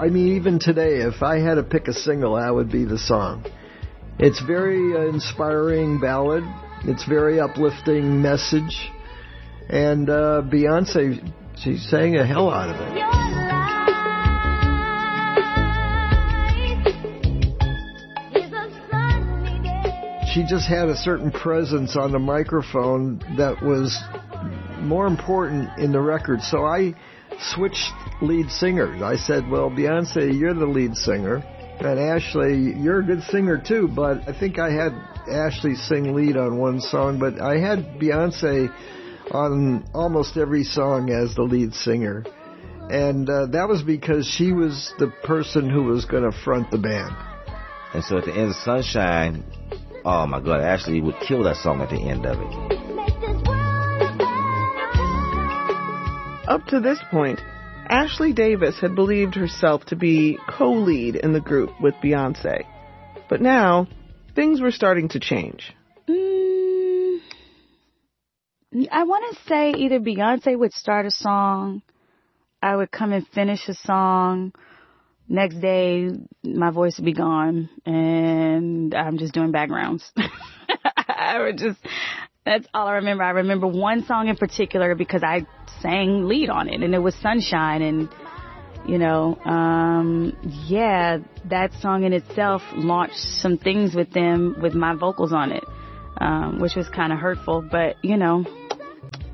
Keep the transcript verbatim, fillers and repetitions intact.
I mean, even today, if I had to pick a single, that would be the song. It's very uh, inspiring ballad. It's very uplifting message. And uh, Beyonce, she sang a hell out of it. She just had a certain presence on the microphone that was more important in the record. So I switched lead singers. I said, well, Beyonce, you're the lead singer. And Ashley, you're a good singer too, but I think I had Ashley sing lead on one song, but I had Beyonce on almost every song as the lead singer. And uh, that was because she was the person who was going to front the band. And so at the end of Sunshine, oh my God, Ashley would kill that song at the end of it. Up to this point, Ashley Davis had believed herself to be co-lead in the group with Beyonce. But now, things were starting to change. Mm, I want to say either Beyonce would start a song, I would come and finish a song. Next day, my voice would be gone, and I'm just doing backgrounds. I would just, that's all I remember. I remember one song in particular because I sang lead on it, and it was Sunshine, and, you know, um, yeah, that song in itself launched some things with them, with my vocals on it, um, which was kind of hurtful, but, you know,